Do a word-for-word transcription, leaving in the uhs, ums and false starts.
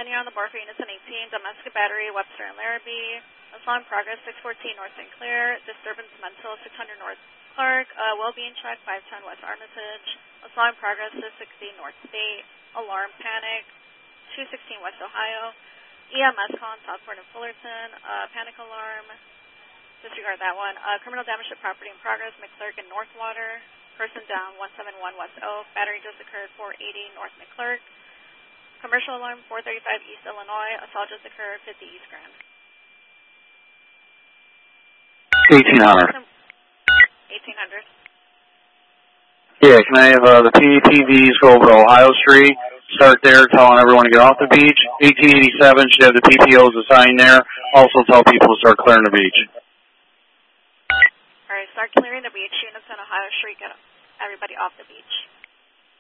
Pending on the board for Unison eighteen, domestic battery, Webster and Larrabee. Assault in progress, six fourteen North Saint Clair. Disturbance mental, six hundred North Clark. Uh, well-being check, five ten West Armitage. Assault in progress, six sixteen North State. Alarm panic, two sixteen West Ohio. E M S call in Southport and Fullerton. Uh, panic alarm, disregard that one. Uh, criminal damage to property in progress, McClurk and Northwater. Person down, one seven one West Oak. Battery just occurred, four eighty North McClurk. Commercial alarm, four thirty-five East Illinois. Assault just occurred, fifty East Grand. eighteen hundred. eighteen hundred. Yeah, can I have uh, the P A T Vs go over to Ohio Street, start there telling everyone to get off the beach. eighteen eighty-seven should have the P P Os assigned there. Also tell people to start clearing the beach. All right, start clearing the beach. Unison, Ohio Street, get everybody off the beach.